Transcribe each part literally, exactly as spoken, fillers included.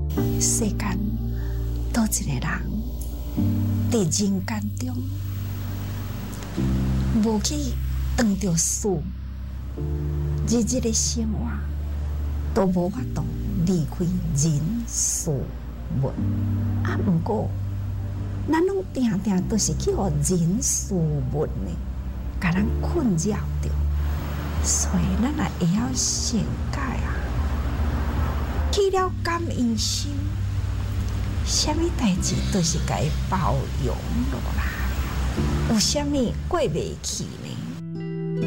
世间多一个人在人间中，无去当着事，日日的生活都无法度离开人事物。啊，不过咱拢定定都是去互人事物呢，甲咱困扰着，所以咱也会晓善解啊。去了感恩心，什么代志都是该包容落来，有什么过袂去呢？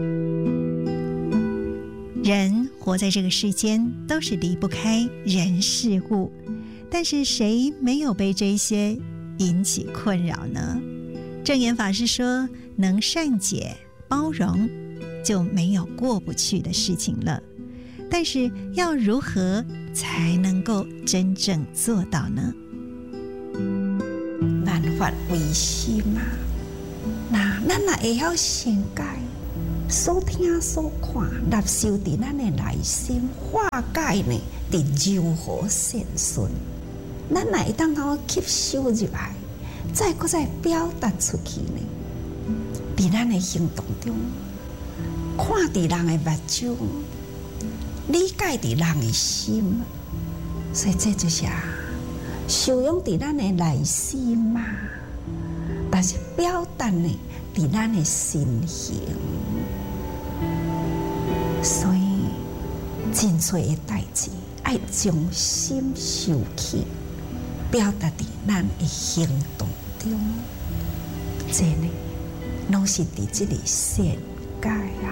人活在这个世间，都是离不开人事物，但是谁没有被这些引起困扰呢？正言法师说，能善解包容，就没有过不去的事情了。但是要如何才能够真正做到呢？ 万法唯心啊！那咱也会晓善解，所听所看，纳受伫咱的内心，化解呢，伫柔和善顺，咱也会当好吸收入来，再搁再表达出去呢。伫咱的行动中，看伫人的目睭，理解伫人的心，所以这就是啊，受用伫咱的内心嘛，但是表达呢，伫咱的身形。所以，真多的代志，爱将心受起，表达伫咱的行动中，这呢，拢是伫这里善解啊。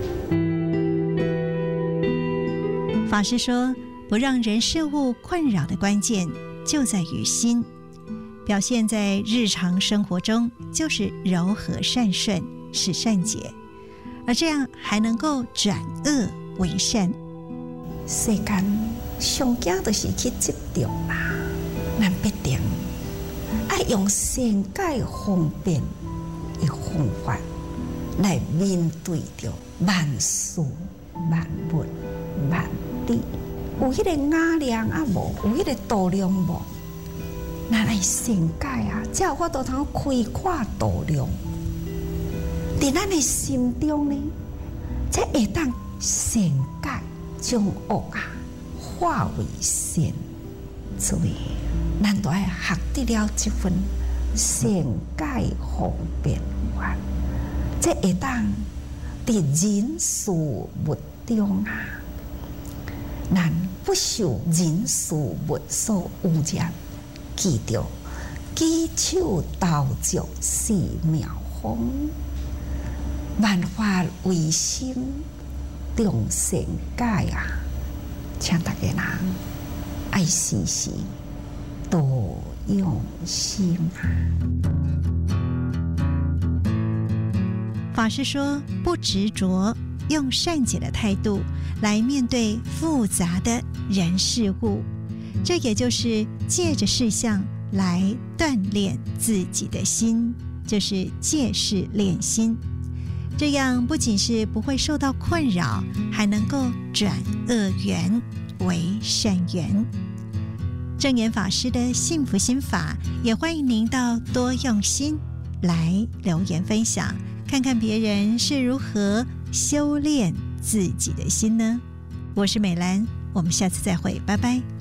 法师说，不让人事物困扰的关键就在于心，表现在日常生活中就是柔和善顺，是善解，而这样还能够转恶为善。 世间上惊就是去执着啦，咱必定爱用善解方便的方法来面对着万事万物万理，有迄个雅量啊无，有迄个度量无，咱爱善解啊，才有法度通开阔度量。伫咱的心中呢，才会当善解，将恶啊化为善。所以，咱都爱学得了这份善解方便法，才会当伫人事物中啊，咱不受人事物所污染。记着，举手投足是妙方。万法唯心，重善解啊！请大家人爱时时多用心啊！ 法师说，不执着，用善解的态度来面对复杂的人事物，这也就是借着事项来锻炼自己的心，就是借事练心。这样不仅是不会受到困扰，还能够转恶缘为善缘。正言法师的幸福心法，也欢迎您到多用心来留言分享，看看别人是如何修炼自己的心呢？我是美兰，我们下次再会，拜拜。